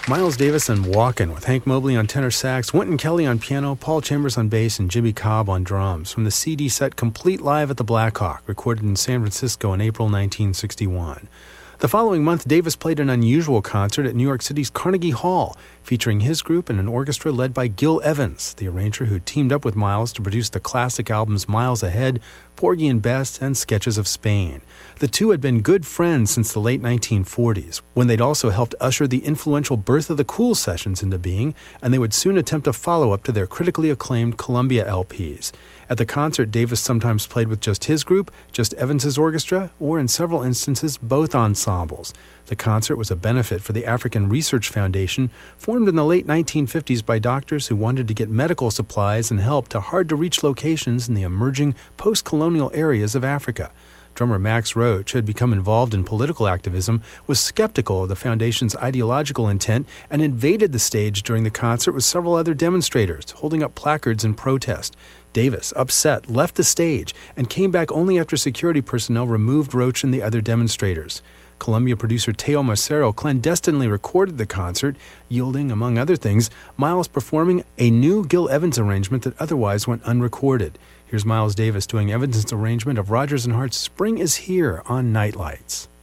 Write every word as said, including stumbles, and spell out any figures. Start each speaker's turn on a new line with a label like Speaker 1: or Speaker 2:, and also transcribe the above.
Speaker 1: Miles Davis and Walkin' with Hank Mobley on tenor sax, Wynton Kelly on piano, Paul Chambers on bass, and Jimmy Cobb on drums from the C D set Complete Live at the Blackhawk, recorded in San Francisco in April nineteen sixty-one. The following month, Davis played an unusual concert at New York City's Carnegie Hall, featuring his group and an orchestra led by Gil Evans, the arranger who teamed up with Miles to produce the classic albums Miles Ahead, Porgy and Bess, and Sketches of Spain. The two had been good friends since the late nineteen forties, when they'd also helped usher the influential Birth of the Cool sessions into being, and they would soon attempt a follow-up to their critically acclaimed Columbia L Ps. At the concert, Davis sometimes played with just his group, just Evans's orchestra, or in several instances, both ensembles. The concert was a benefit for the African Research Foundation, formed in the late nineteen fifties by doctors who wanted to get medical supplies and help to hard-to-reach locations in the emerging post-colonial areas of Africa. Drummer Max Roach, who had become involved in political activism, was skeptical of the foundation's ideological intent and invaded the stage during the concert with several other demonstrators, holding up placards in protest. Davis, upset, left the stage and came back only after security personnel removed Roach and the other demonstrators. Columbia producer Teo Macero clandestinely recorded the concert, yielding, among other things, Miles performing a new Gil Evans arrangement that otherwise went unrecorded. Here's Miles Davis doing Evans's arrangement of Rodgers and Hart's Spring is Here on Night Lights.